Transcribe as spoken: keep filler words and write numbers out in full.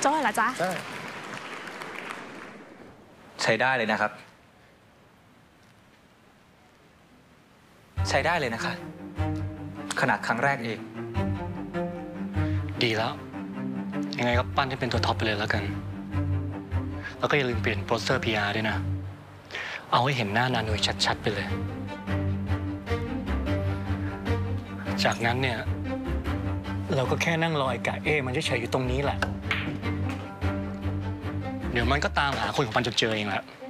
จ้อยเหรอจ๊ะใช่ใช้ได้เลยนะครับใช้ได้เลยนะคะขนาดครั้งแรกเองดีแล้วยังไงก็ปั้นให้เป็นตัวท็อปไปเลยแล้วกันแล้วก็อย่าลืมเปลี่ยนโปสเตอร์ พี อาร์ ด้วยนะเอาให้เห็นหน้านาหน่วยชัดๆไปเลยจากนั้นเนี่ยเราก็แค่นั่งรอไอ้กะเอมันเฉยๆอยู่ตรงนี้แหละเดี๋ยวมันก็ตามหาคนของมันจนเจอเองแหละ